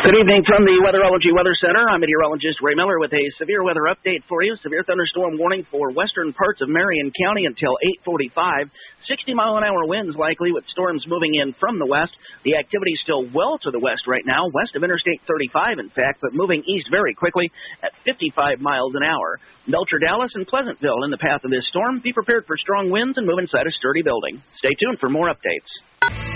Good evening from the Weatherology Weather Center. I'm meteorologist Ray Miller with a severe weather update for you. Severe thunderstorm warning for western parts of Marion County until 8:45. 60-mile-an-hour winds likely with storms moving in from the west. The activity is still well to the west right now, west of Interstate 35, in fact, but moving east very quickly at 55 miles an hour. Melcher, Dallas, and Pleasantville in the path of this storm. Be prepared for strong winds and move inside a sturdy building. Stay tuned for more updates.